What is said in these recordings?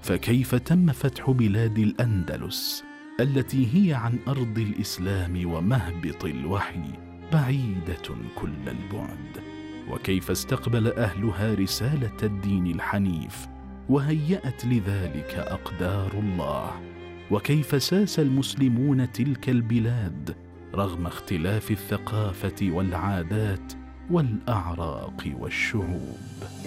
فكيف تم فتح بلاد الأندلس التي هي عن أرض الإسلام ومهبط الوحي بعيدة كل البعد؟ وكيف استقبل أهلها رسالة الدين الحنيف وهيأت لذلك أقدار الله؟ وكيف ساس المسلمون تلك البلاد رغم اختلاف الثقافة والعادات والأعراق والشعوب؟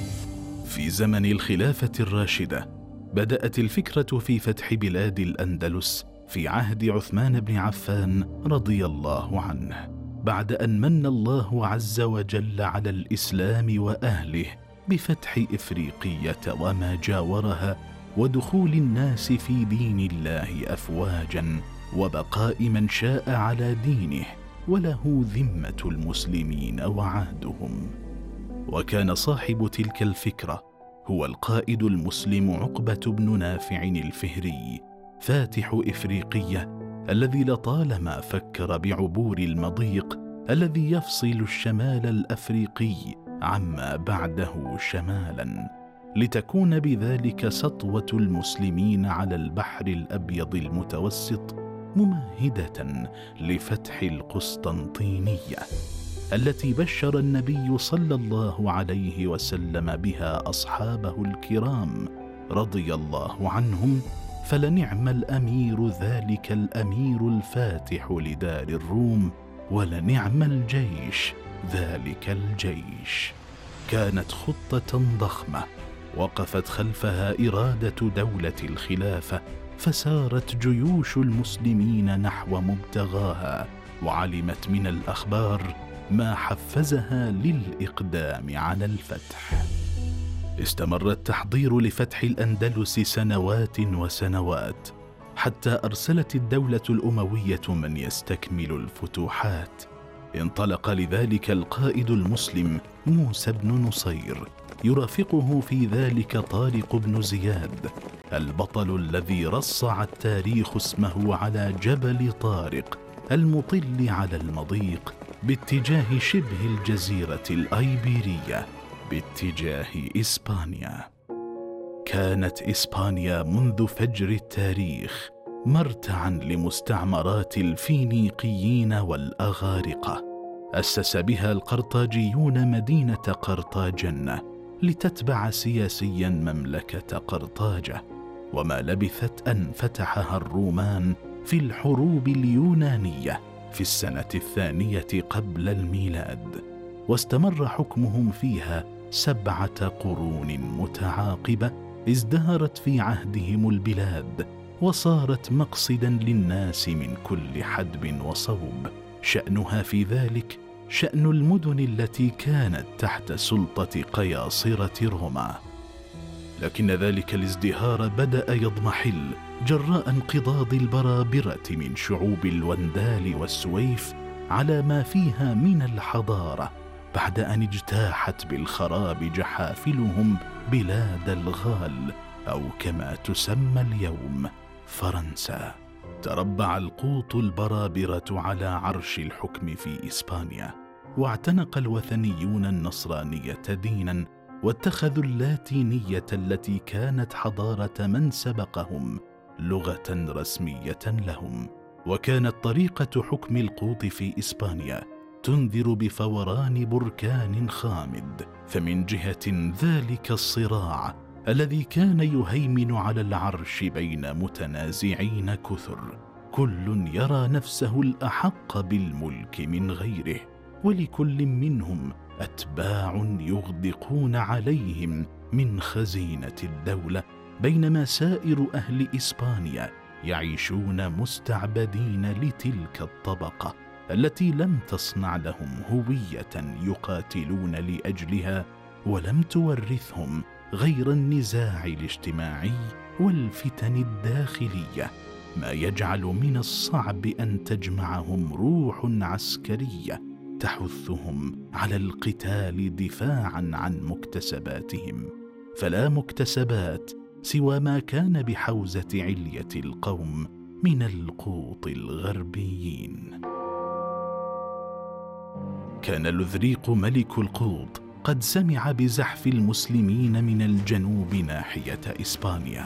في زمن الخلافة الراشدة بدأت الفكرة في فتح بلاد الأندلس في عهد عثمان بن عفان رضي الله عنه، بعد أن من الله عز وجل على الإسلام وأهله بفتح إفريقية وما جاورها ودخول الناس في دين الله أفواجا وبقاء من شاء على دينه وله ذمة المسلمين وعهدهم. وكان صاحب تلك الفكرة هو القائد المسلم عقبة بن نافع الفهري فاتح إفريقية، الذي لطالما فكر بعبور المضيق الذي يفصل الشمال الأفريقي عما بعده شمالا، لتكون بذلك سطوة المسلمين على البحر الأبيض المتوسط ممهدة لفتح القسطنطينية التي بشر النبي صلى الله عليه وسلم بها أصحابه الكرام رضي الله عنهم. فلنعم الأمير ذلك الأمير الفاتح لدار الروم، ولنعم الجيش ذلك الجيش. كانت خطة ضخمة وقفت خلفها إرادة دولة الخلافة، فسارت جيوش المسلمين نحو مبتغاها، وعلمت من الأخبار ما حفزها للإقدام على الفتح. استمر التحضير لفتح الأندلس سنوات وسنوات، حتى أرسلت الدولة الأموية من يستكمل الفتوحات. انطلق لذلك القائد المسلم موسى بن نصير، يرافقه في ذلك طارق بن زياد، البطل الذي رصع التاريخ اسمه على جبل طارق المطل على المضيق باتجاه شبه الجزيرة الأيبيرية باتجاه إسبانيا. كانت إسبانيا منذ فجر التاريخ مرتعا لمستعمرات الفينيقيين والأغارقة. أسس بها القرطاجيون مدينة قرطاجنة لتتبع سياسيا مملكة قرطاجة، وما لبثت أن فتحها الرومان في الحروب اليونانية في السنة 2 قبل الميلاد، واستمر حكمهم فيها 7 قرون متعاقبة. ازدهرت في عهدهم البلاد وصارت مقصدا للناس من كل حدب وصوب. شأنها في ذلك شأن المدن التي كانت تحت سلطة قياصرة روما، لكن ذلك الازدهار بدأ يضمحل جراء انقضاض البرابرة من شعوب الوندال والسويف على ما فيها من الحضارة، بعد أن اجتاحت بالخراب جحافلهم بلاد الغال، أو كما تسمى اليوم فرنسا. تربع القوط البرابرة على عرش الحكم في إسبانيا، واعتنق الوثنيون النصرانية دينا، واتخذوا اللاتينية التي كانت حضارة من سبقهم لغة رسمية لهم. وكانت طريقة حكم القوط في إسبانيا تنذر بفوران بركان خامد. فمن جهة ذلك الصراع الذي كان يهيمن على العرش بين متنازعين كثر، كل يرى نفسه الأحق بالملك من غيره، ولكل منهم أتباع يغدقون عليهم من خزينة الدولة، بينما سائر أهل إسبانيا يعيشون مستعبدين لتلك الطبقة التي لم تصنع لهم هوية يقاتلون لأجلها، ولم تورثهم غير النزاع الاجتماعي والفتن الداخلية، ما يجعل من الصعب أن تجمعهم روح عسكرية تحثهم على القتال دفاعا عن مكتسباتهم. فلا مكتسبات سوى ما كان بحوزة علية القوم من القوط الغربيين. كان لذريق ملك القوط قد سمع بزحف المسلمين من الجنوب ناحية إسبانيا،